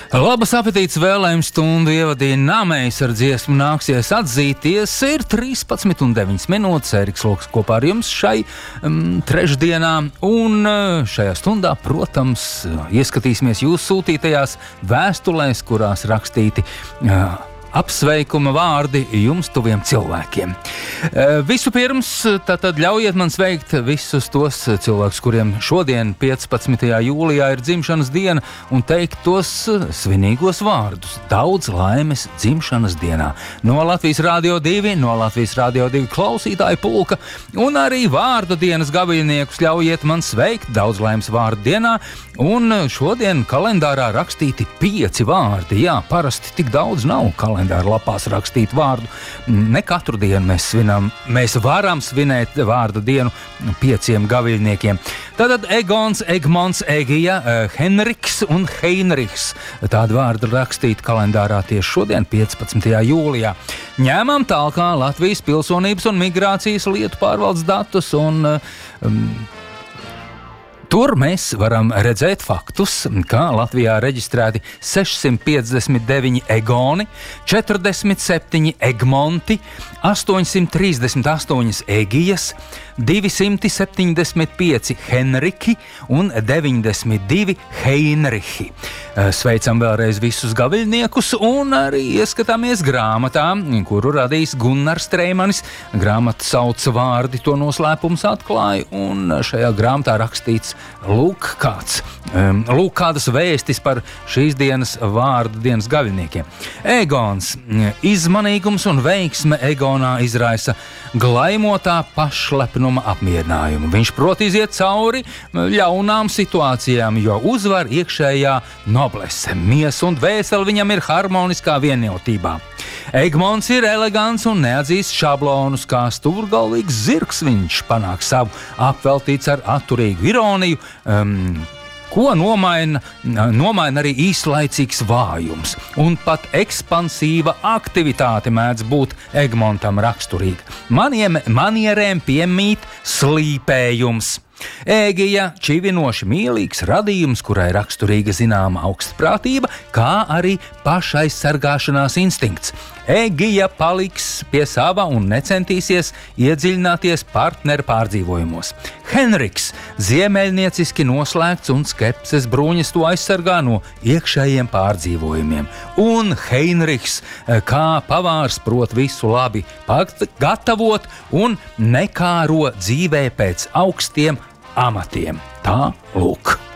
Labas apetītes vēlējums stundu ievadīja Namējs ar dziesmu nāksies atzīties. Ir 13:09. Eriks Loks kopā ar jums šai trešdienā. Un šajā stundā, protams, ieskatīsimies jūsu sūtītajās vēstulēs, kurās rakstīti apsveikuma vārdi jums tuviem cilvēkiem. Vispirms, tātad ļaujiet man sveikt visus tos cilvēkus, kuriem šodien, 15. jūlijā, ir dzimšanas diena, un teikt tos svinīgos vārdus. Daudz laimes dzimšanas dienā. No Latvijas Rādio 2, no Latvijas Rādio 2 klausītāju pulka, un arī vārdu dienas gaviļniekus ļaujiet man sveikt. Daudz laimes vārdu dienā, un šodien kalendārā rakstīti 5 vārdi. Jā, parasti tik daudz nav kalendāra lapās rakstīt vārdu. Ne katru dienu mēs varam svinēt vārdu dienu 5 gaviļniekiem. Tātad Egons, Egmonts, Egija, Henriks un Heinrichs. Tādi vārdi rakstīti kalendārā tieši šodien, 15. jūlijā. Ņēmām tālāk Latvijas pilsonības un migrācijas lietu pārvaldes datus, un tur mēs varam redzēt faktus, ka Latvijā reģistrēti 659 Egoni, 47 Egmonti, 838 Egijas, 275 Henriki un 92 Heinrichi. Sveicam vēlreiz visus gaviļniekus un arī ieskatāmies grāmatā, kuru radījis Gunnars Streimanis. Grāmata sauc Vārdi, to noslēpums atklāja, un šajā grāmatā rakstīts lūk kādas vēstis par šīs dienas vārdu dienas gaviļniekiem. Egons. Izmanīgums un veiksme Egonā izraisa glaimotā pašlepnuma apmierinājumu. Viņš prot iziet cauri ļaunām situācijām, jo uzvar iekšējā noblese. Miesa un dvēsele viņam ir harmoniskā vienotībā. Egmonts ir elegants un neatzīst šablonus, kā stūrgalvīgs zirgs. Viņš panāk savu apveltīts ar atturīgu ironiju, ko nomaina arī īslaicīgs vājums. Un pat ekspansīva aktivitāte mēdz būt Egmontam raksturīga. Manierēm piemīt slīpējums. Egija čivinoši mīlīgs radījums, kurai raksturīga zināma augstprātība, kā arī pašaizsargāšanās instinkts. Egija paliks pie sava un necentīsies iedziļināties partneru pārdzīvojumos. Henriks ziemeļnieciski noslēgts un skepses bruņas to aizsargā no iekšējiem pārdzīvojumiem. Un Heinrichs kā pavārs prot visu labi gatavot un nekāro dzīvē pēc augstiem amatiem. Tā lūk.